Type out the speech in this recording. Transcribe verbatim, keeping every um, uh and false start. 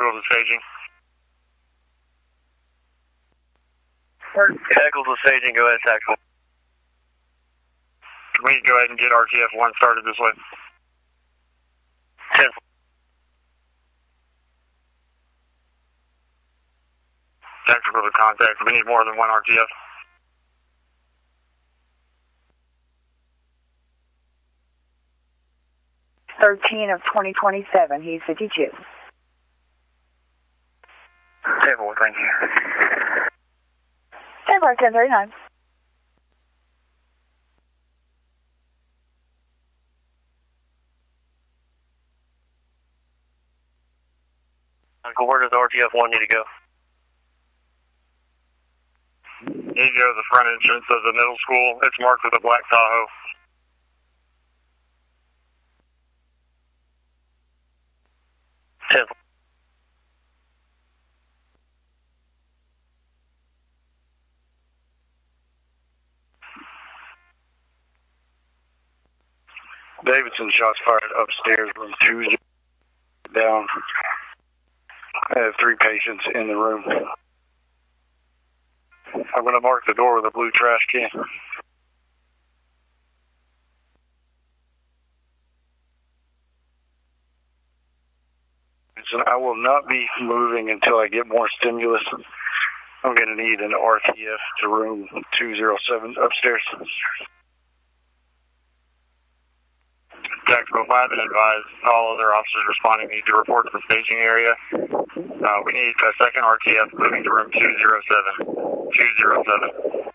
Tactical to staging. Tactical to staging, go ahead, tactical. Can we go ahead and get R T F one started this way? ten. Tactical to contact. We need more than one R T F. thirteen of twenty twenty-seven, he's fifty-two. Table, thank you. Denver ten thirty-nine. Uncle, where does R T F one need to go? Need to go to the front entrance of the middle school. It's marked with a black Tahoe. ten. Davidson shots fired upstairs, room two down. I have three patients in the room. I'm going to mark the door with a blue trash can. So I will not be moving until I get more stimulus. I'm going to need an R T F to room two oh seven upstairs. Tactical five and advise all other officers responding need to report to the staging area. Uh, we need a second R T F moving to room two oh seven. two oh seven.